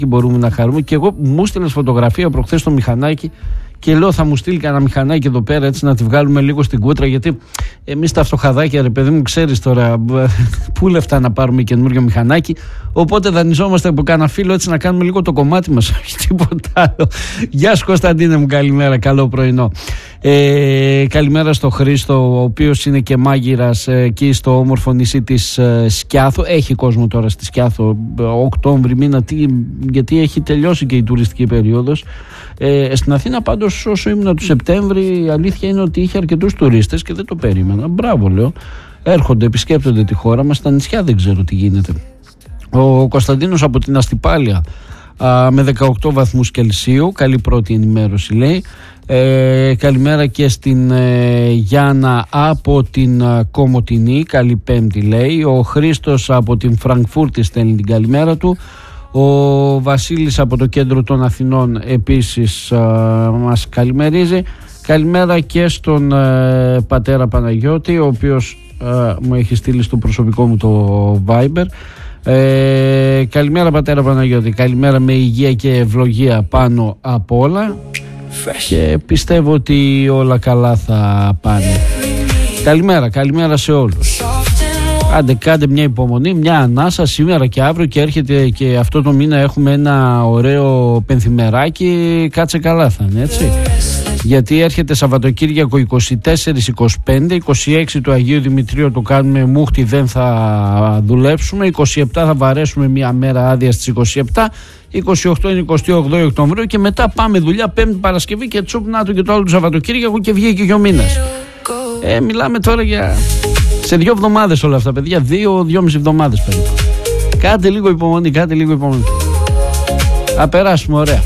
μπορούμε να χαρούμε. Και εγώ μου στείλε φωτογραφία προχθές στο μηχανάκι και λέω θα μου στείλει κανένα μηχανάκι εδώ πέρα έτσι να τη βγάλουμε λίγο στην κούτρα, γιατί εμείς τα φτωχαδάκια, ρε παιδί μου, ξέρεις τώρα πού λεφτά να πάρουμε καινούριο μηχανάκι, οπότε δανειζόμαστε από κάνα φίλο έτσι να κάνουμε λίγο το κομμάτι μας, όχι τίποτα άλλο. Γεια σου Κωνσταντίνε μου, καλημέρα, καλό πρωινό. Καλημέρα στο Χρήστο, ο οποίος είναι και μάγειρας εκεί στο όμορφο νησί της Σκιάθου. Έχει κόσμο τώρα στη Σκιάθο, Οκτώβρη μήνα, γιατί έχει τελειώσει και η τουριστική περίοδος. Στην Αθήνα πάντως όσο ήμουν του Σεπτέμβρη, η αλήθεια είναι ότι είχε αρκετούς τουρίστες και δεν το περίμενα. Μπράβο λέω, έρχονται, επισκέπτονται τη χώρα μας. Στα νησιά δεν ξέρω τι γίνεται. Ο Κωνσταντίνος από την Αστυπάλια με 18 βαθμούς Κελσίου, καλή πρώτη ενημέρωση λέει. Καλημέρα και στην Γιάννα από την Κομοτηνή, καλή Πέμπτη λέει. Ο Χρήστος από την Φραγκφούρτη στέλνει την καλημέρα του. Ο Βασίλης από το κέντρο των Αθηνών επίσης μας καλημερίζει. Καλημέρα και στον πατέρα Παναγιώτη, ο οποίος μου έχει στείλει στο προσωπικό μου το Viber. Καλημέρα πατέρα Παναγιώτη, καλημέρα με υγεία και ευλογία πάνω απ' όλα και πιστεύω ότι όλα καλά θα πάνε. Καλημέρα σε όλους. Κάντε μια υπομονή, μια ανάσα σήμερα και αύριο, και έρχεται και αυτό το μήνα έχουμε ένα ωραίο πενθυμεράκι, κάτσε καλά θα είναι, έτσι. Γιατί έρχεται Σαββατοκύριακο 24-25, 26 του Αγίου Δημητρίου το κάνουμε μούχτη, δεν θα δουλέψουμε, 27 θα βαρέσουμε μια μέρα άδεια στις 27, 28 είναι 28 Οκτωβρίου και μετά πάμε δουλειά Πέμπτη Παρασκευή και τσουπ να το και το άλλο του Σαββατοκύριακο και βγήκε και ο μήνας. Μιλάμε τώρα για... σε 2 εβδομάδες όλα αυτά, παιδιά. 2-2,5 εβδομάδες περίπου. Κάντε λίγο υπομονή, Θα περάσουμε ωραία.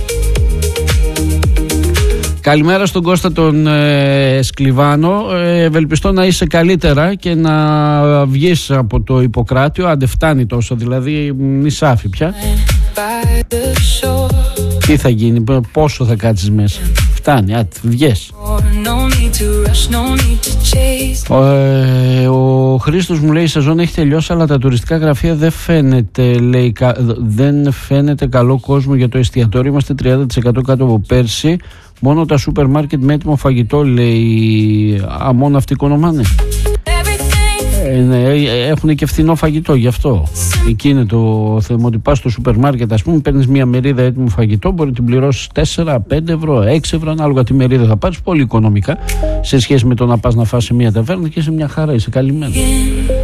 Καλημέρα στον Κώστα τον Σκλιβάνο. Ευελπιστώ να είσαι καλύτερα και να βγεις από το Ιπποκράτιο. Άντε φτάνει τόσο, δηλαδή νησάφι πια. Τι θα γίνει, πόσο θα κάτσεις μέσα? Φτάνει, βγες. Ο Χρήστος μου λέει η σεζόν έχει τελειώσει, αλλά τα τουριστικά γραφεία δεν φαίνεται καλό κόσμο για το εστιατόριο. Είμαστε 30% κάτω από πέρσι. Μόνο τα σούπερ μάρκετ με έτοιμο φαγητό λέει. Μόνο αυτοί οικονομάνε. Έχουν και φθηνό φαγητό, γι' αυτό. Εκεί είναι το θέμα, ότι πας στο σούπερ μάρκετ, ας πούμε, παίρνεις μια μερίδα έτοιμο φαγητό, μπορεί να την πληρώσεις 4, 5 ευρώ, 6 ευρώ, ανάλογα τι μερίδα θα πάρεις, πολύ οικονομικά σε σχέση με το να πας να φας σε μια ταβέρνα και σε μια χαρά, είσαι καλυμμένο.